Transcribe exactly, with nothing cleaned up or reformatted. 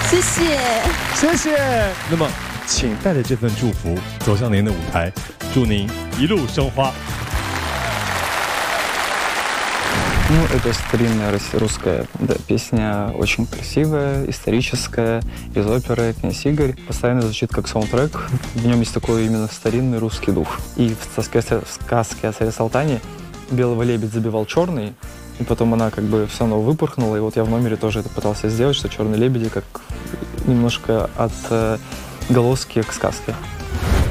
谢谢， 谢谢。那么，请带着这份祝福走向您的舞台，祝您一路生花。 Ну, это старинная русская да, песня, очень красивая, историческая, из оперы «Князь Игорь». Постоянно звучит как саундтрек. В нем есть такой именно старинный русский дух. И в сказке, в сказке о царе Салтане белого лебедь забивал черный, и потом она как бы все равно выпорхнула. И вот я в номере тоже это пытался сделать, что черные лебеди как немножко от э, голоски к сказке.